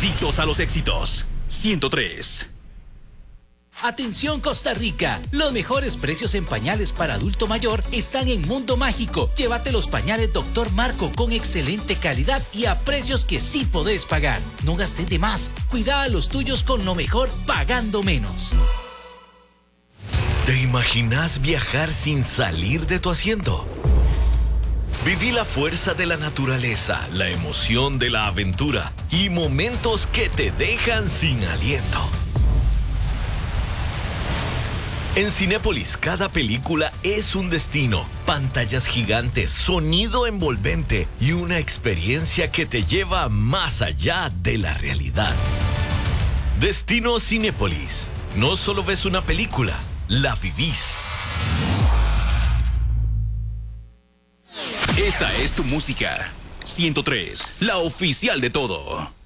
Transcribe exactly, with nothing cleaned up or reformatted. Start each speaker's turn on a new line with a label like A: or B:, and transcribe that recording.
A: Adictos a los éxitos. ciento tres.
B: Atención Costa Rica, los mejores precios en pañales para adulto mayor están en Mundo Mágico. Llévate los pañales doctor Marco con excelente calidad y a precios que sí podés pagar. No gastes de más, cuida a los tuyos con lo mejor pagando menos.
C: ¿Te imaginas viajar sin salir de tu asiento? Viví la fuerza de la naturaleza, la emoción de la aventura y momentos que te dejan sin aliento. En Cinépolis, cada película es un destino, pantallas gigantes, sonido envolvente y una experiencia que te lleva más allá de la realidad. Destino Cinépolis. No solo ves una película, la vivís.
A: Esta es tu música. ciento tres, la oficial de todo.